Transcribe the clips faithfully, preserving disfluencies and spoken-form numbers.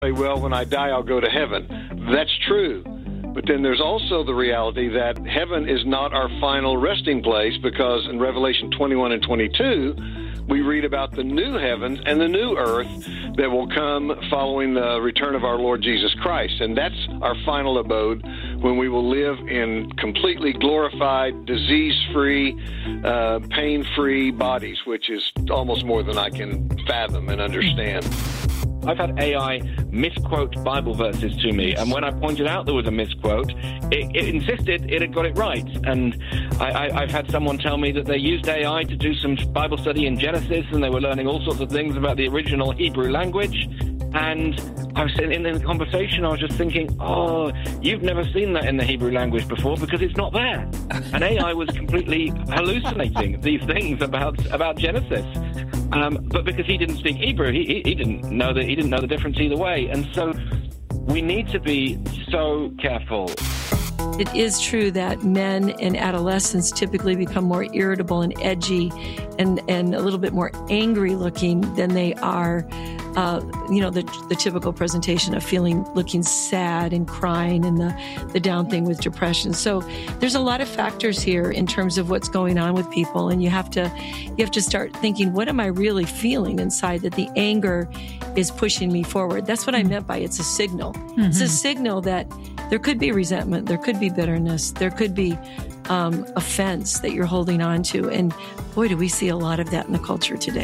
say, well, when I die, I'll go to heaven. That's true. But then there's also the reality that heaven is not our final resting place, because in Revelation twenty-one and twenty-two, we read about the new heavens and the new earth that will come following the return of our Lord Jesus Christ. And that's our final abode, when we will live in completely glorified, disease-free, uh, pain-free bodies, which is almost more than I can fathom and understand. I've had A I misquote Bible verses to me, and when I pointed out there was a misquote, it, it insisted it had got it right. And I, I, I've had someone tell me that they used A I to do some Bible study in Genesis, and they were learning all sorts of things about the original Hebrew language. And I was in, in the conversation, I was just thinking, oh, you've never seen that in the Hebrew language before because it's not there. And A I was completely hallucinating these things about about Genesis. Um, but because he didn't speak Hebrew, he, he, he didn't know that he didn't know the difference either way. And so we need to be so careful. It is true that men and adolescents typically become more irritable and edgy and, and a little bit more angry looking than they are, uh, you know, the, the typical presentation of feeling, looking sad and crying and the, the down thing with depression. So there's a lot of factors here in terms of what's going on with people. And you have to, you have to start thinking, what am I really feeling inside that the anger is pushing me forward? That's what I meant by it's a signal. Mm-hmm. It's a signal that there could be resentment, there could be bitterness, there could be um, offense that you're holding on to. And boy, do we see a lot of that in the culture today.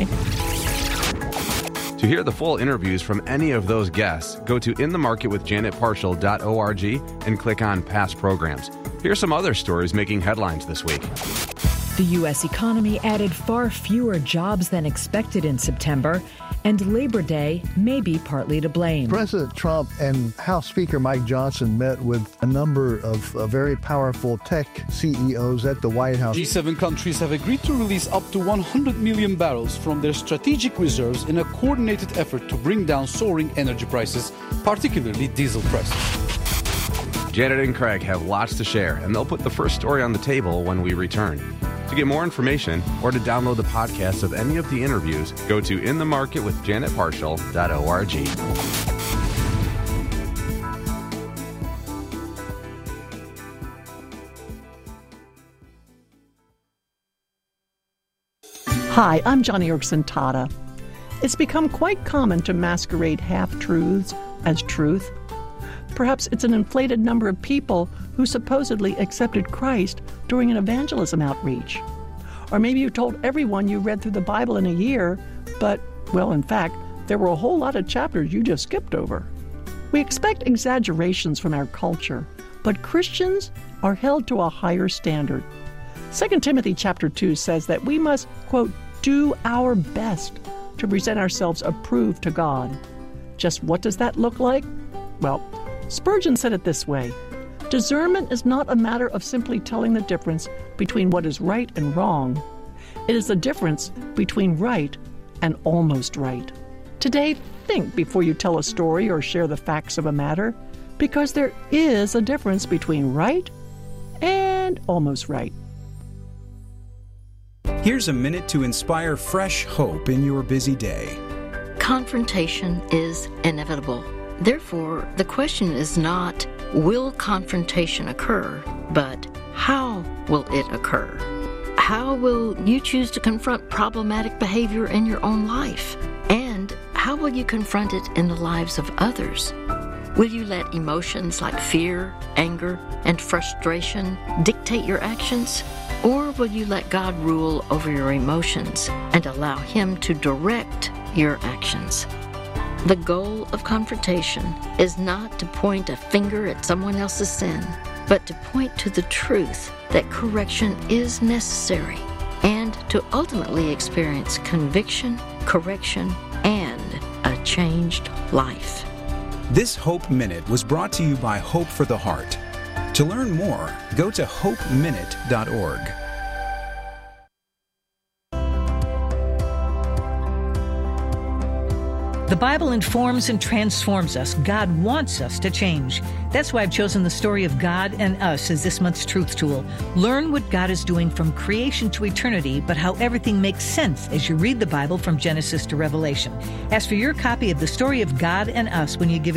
To hear the full interviews from any of those guests, go to in the market with janet parshall dot org and click on past programs. Here's some other stories making headlines this week. The U S economy added far fewer jobs than expected in September, and Labor Day may be partly to blame. President Trump and House Speaker Mike Johnson met with a number of uh, very powerful tech C E Os at the White House. G seven countries have agreed to release up to one hundred million barrels from their strategic reserves in a coordinated effort to bring down soaring energy prices, particularly diesel prices. Janet and Craig have lots to share, and they'll put the first story on the table when we return. To get more information or to download the podcast of any of the interviews, go to in the market with janet parshall dot org. Hi, I'm Johnny Erickson Tata. It's become quite common to masquerade half-truths as truth. Perhaps it's an inflated number of people who supposedly accepted Christ during an evangelism outreach. Or maybe you told everyone you read through the Bible in a year, but, well, in fact, there were a whole lot of chapters you just skipped over. We expect exaggerations from our culture, but Christians are held to a higher standard. Second Timothy chapter two says that we must, quote, do our best to present ourselves approved to God. Just what does that look like? Well, Spurgeon said it this way: discernment is not a matter of simply telling the difference between what is right and wrong. It is the difference between right and almost right. Today, think before you tell a story or share the facts of a matter, because there is a difference between right and almost right. Here's a minute to inspire fresh hope in your busy day. Confrontation is inevitable. Therefore, the question is not, will confrontation occur, but how will it occur? How will you choose to confront problematic behavior in your own life? And how will you confront it in the lives of others? Will you let emotions like fear, anger, and frustration dictate your actions? Or will you let God rule over your emotions and allow Him to direct your actions? The goal of confrontation is not to point a finger at someone else's sin, but to point to the truth that correction is necessary and to ultimately experience conviction, correction, and a changed life. This Hope Minute was brought to you by Hope for the Heart. To learn more, go to hope minute dot org. The Bible informs and transforms us. God wants us to change. That's why I've chosen the story of God and us as this month's Truth Tool. Learn what God is doing from creation to eternity, but how everything makes sense as you read the Bible from Genesis to Revelation. Ask for your copy of the story of God and us when you give